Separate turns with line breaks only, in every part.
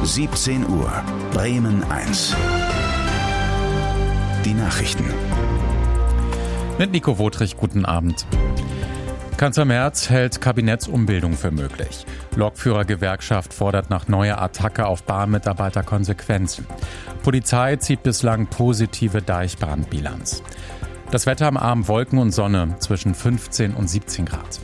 17 Uhr, Bremen 1. Die Nachrichten.
Mit Nico Wotrich, guten Abend. Kanzler Merz hält Kabinettsumbildung für möglich. Lokführergewerkschaft fordert nach neuer Attacke auf Bahnmitarbeiter Konsequenzen. Polizei zieht bislang positive Deichbrandbilanz. Das Wetter am Abend Wolken und Sonne zwischen 15 und 17 Grad.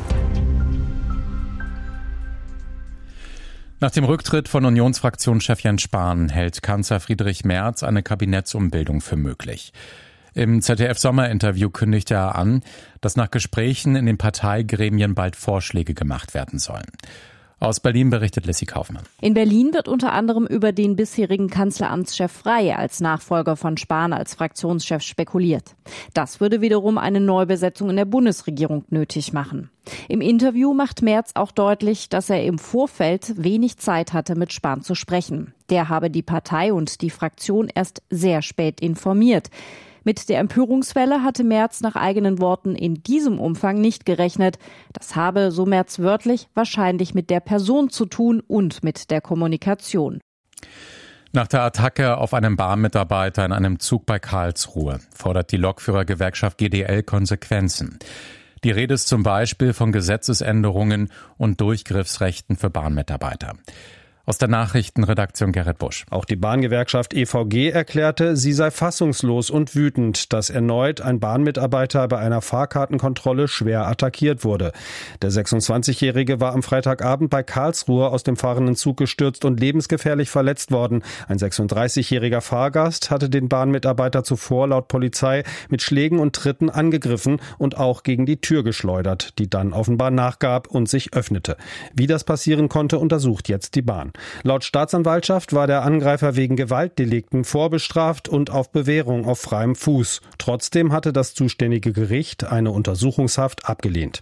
Nach dem Rücktritt von Unionsfraktionschef Jens Spahn hält Kanzler Friedrich Merz eine Kabinettsumbildung für möglich. Im ZDF-Sommerinterview kündigte er an, dass nach Gesprächen in den Parteigremien bald Vorschläge gemacht werden sollen. Aus Berlin berichtet Lissy Kaufmann.
In Berlin wird unter anderem über den bisherigen Kanzleramtschef Frey als Nachfolger von Spahn als Fraktionschef spekuliert. Das würde wiederum eine Neubesetzung in der Bundesregierung nötig machen. Im Interview macht Merz auch deutlich, dass er im Vorfeld wenig Zeit hatte, mit Spahn zu sprechen. Der habe die Partei und die Fraktion erst sehr spät informiert. Mit der Empörungswelle hatte Merz nach eigenen Worten in diesem Umfang nicht gerechnet. Das habe, so Merz wörtlich, wahrscheinlich mit der Person zu tun und mit der Kommunikation.
Nach der Attacke auf einen Bahnmitarbeiter in einem Zug bei Karlsruhe fordert die Lokführergewerkschaft GDL Konsequenzen. Die Rede ist zum Beispiel von Gesetzesänderungen und Durchgriffsrechten für Bahnmitarbeiter. Aus der Nachrichtenredaktion Gerrit Busch.
Auch die Bahngewerkschaft EVG erklärte, sie sei fassungslos und wütend, dass erneut ein Bahnmitarbeiter bei einer Fahrkartenkontrolle schwer attackiert wurde. Der 26-Jährige war am Freitagabend bei Karlsruhe aus dem fahrenden Zug gestürzt und lebensgefährlich verletzt worden. Ein 36-jähriger Fahrgast hatte den Bahnmitarbeiter zuvor laut Polizei mit Schlägen und Tritten angegriffen und auch gegen die Tür geschleudert, die dann offenbar nachgab und sich öffnete. Wie das passieren konnte, untersucht jetzt die Bahn. Laut Staatsanwaltschaft war der Angreifer wegen Gewaltdelikten vorbestraft und auf Bewährung auf freiem Fuß. Trotzdem hatte das zuständige Gericht eine Untersuchungshaft abgelehnt.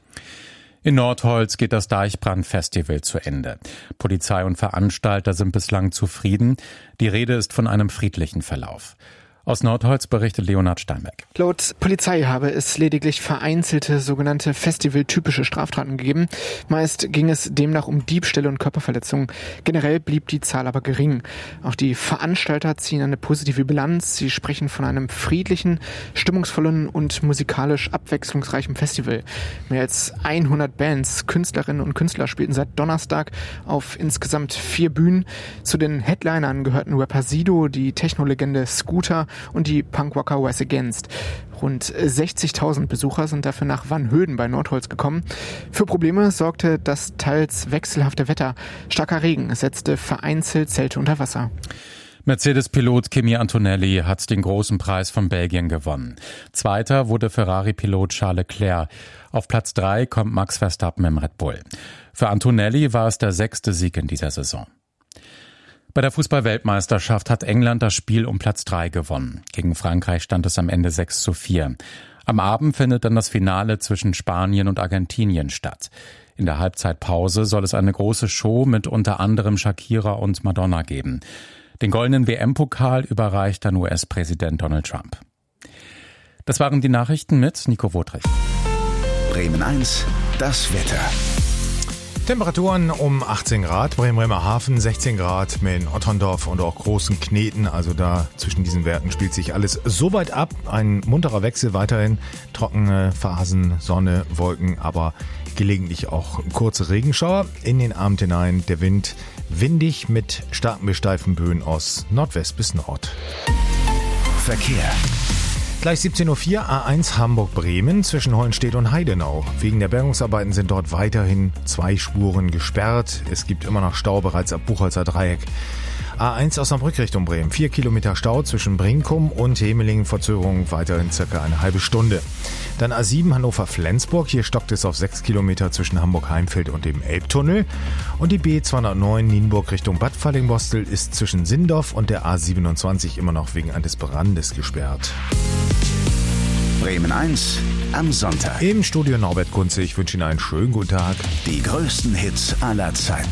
In Nordholz geht das Deichbrand-Festival zu Ende. Polizei und Veranstalter sind bislang zufrieden. Die Rede ist von einem friedlichen Verlauf. Aus Nordholz berichtet Leonhard Steinbeck.
Laut Polizei habe es lediglich vereinzelte sogenannte festivaltypische Straftaten gegeben. Meist ging es demnach um Diebstähle und Körperverletzungen. Generell blieb die Zahl aber gering. Auch die Veranstalter ziehen eine positive Bilanz. Sie sprechen von einem friedlichen, stimmungsvollen und musikalisch abwechslungsreichen Festival. Mehr als 100 Bands, Künstlerinnen und Künstler spielten seit Donnerstag auf insgesamt 4 Bühnen. Zu den Headlinern gehörten Rapper Sido, die Techno-Legende Scooter und die Punkrocker Rise Against. Rund 60.000 Besucher sind dafür nach Wannhöden bei Nordholz gekommen. Für Probleme sorgte das teils wechselhafte Wetter. Starker Regen setzte vereinzelt Zelte unter Wasser.
Mercedes-Pilot Kimi Antonelli hat den großen Preis von Belgien gewonnen. Zweiter wurde Ferrari-Pilot Charles Leclerc. Auf Platz 3 kommt Max Verstappen im Red Bull. Für Antonelli war es der 6. Sieg in dieser Saison. Bei der Fußball-Weltmeisterschaft hat England das Spiel um Platz 3 gewonnen. Gegen Frankreich stand es am Ende 6:4. Am Abend findet dann das Finale zwischen Spanien und Argentinien statt. In der Halbzeitpause soll es eine große Show mit unter anderem Shakira und Madonna geben. Den goldenen WM-Pokal überreicht dann US-Präsident Donald Trump. Das waren die Nachrichten mit Nico Wotrich.
Bremen 1, das Wetter.
Temperaturen um 18 Grad, Bremerhaven 16 Grad, in Otterndorf und auch Großen Kneten, also da zwischen diesen Werten spielt sich alles so weit ab. Ein munterer Wechsel weiterhin, trockene Phasen, Sonne, Wolken, aber gelegentlich auch kurze Regenschauer. In den Abend hinein der Wind windig mit starken bis steifen Böen aus Nordwest bis Nord.
Verkehr.
Gleich 17:04 Uhr A1 Hamburg-Bremen zwischen Hollenstedt und Heidenau. Wegen der Bergungsarbeiten sind dort weiterhin 2 Spuren gesperrt. Es gibt immer noch Stau bereits ab Buchholzer Dreieck. A1 Osnabrück Richtung Bremen. 4 Kilometer Stau zwischen Brinkum und Hemelingen. Verzögerung weiterhin circa eine halbe Stunde. Dann A7 Hannover-Flensburg. Hier stockt es auf 6 Kilometer zwischen Hamburg-Heimfeld und dem Elbtunnel. Und die B209 Nienburg Richtung Bad Fallingbostel ist zwischen Sindorf und der A27 immer noch wegen eines Brandes gesperrt.
Bremen 1 am Sonntag.
Im Studio Norbert Kunze. Ich wünsche Ihnen einen schönen guten Tag.
Die größten Hits aller Zeiten.